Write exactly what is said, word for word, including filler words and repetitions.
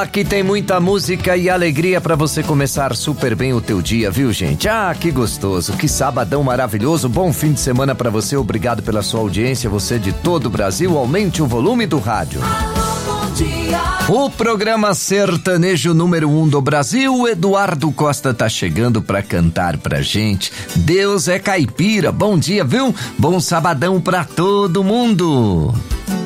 Aqui tem muita música e alegria pra você começar super bem o teu dia, viu, gente? Ah, que gostoso, que sabadão maravilhoso, bom fim de semana pra você, obrigado pela sua audiência, você de todo o Brasil, aumente o volume do rádio. O programa sertanejo número um do Brasil, Eduardo Costa tá chegando pra cantar pra gente. Deus é caipira, bom dia, viu? Bom sabadão pra todo mundo.